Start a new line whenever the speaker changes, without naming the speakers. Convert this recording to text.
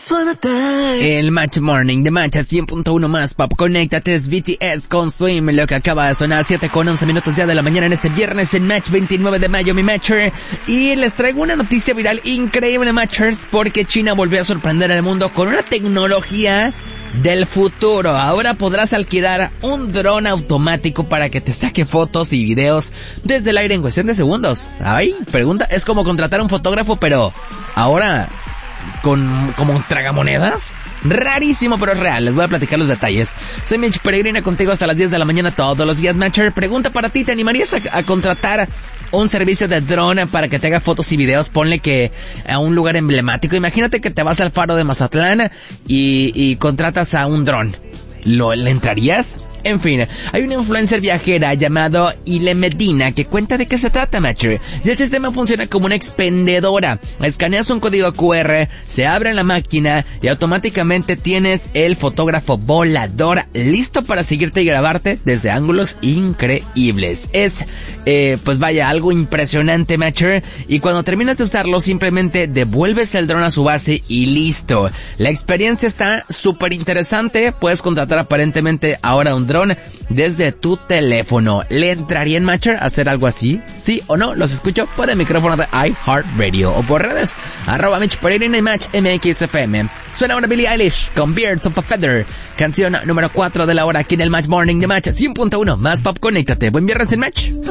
El Match Morning de Match 100.1 más Pop. Conéctate, es BTS con Swim, lo que acaba de sonar 7:11 ya de la mañana en este viernes en Match 29 de mayo, mi Matcher. Y les traigo una noticia viral increíble, Matchers, porque China volvió a sorprender al mundo con una tecnología del futuro. Ahora podrás alquilar un dron automático para que te saque fotos y videos desde el aire en cuestión de segundos. Ay, pregunta, es como contratar a un fotógrafo, pero ahora como tragamonedas. Rarísimo, pero es real. Les voy a platicar los detalles. Soy Mitch Peregrina, contigo hasta las 10 de la mañana todos los días, Matcher. Pregunta para ti, ¿te animarías a contratar un servicio de drone para que te haga fotos y videos? Ponle que a un lugar emblemático. Imagínate que te vas al faro de Mazatlán y contratas a un dron. ¿Le entrarías? En fin, hay una influencer viajera llamado Ile Medina que cuenta de qué se trata, Matcher. Y el sistema funciona como una expendedora. Escaneas un código QR, se abre la máquina y automáticamente tienes el fotógrafo volador listo para seguirte y grabarte desde ángulos increíbles. Es, pues vaya, algo impresionante, Matcher. Y cuando terminas de usarlo, simplemente devuelves el dron a su base y listo. La experiencia está súper interesante. Puedes contratar aparentemente ahora un dron desde tu teléfono. ¿Le entraría en Matcher a hacer algo así? ¿Sí o no? Los escucho por el micrófono de iHeartRadio o por redes @Mitch Peregrina y Match MXFM. Suena ahora Billie Eilish con Birds of a Feather, canción número 4 de la hora aquí en el Match Morning de Match 100.1 más Pop. Conéctate. Buen viernes en Match.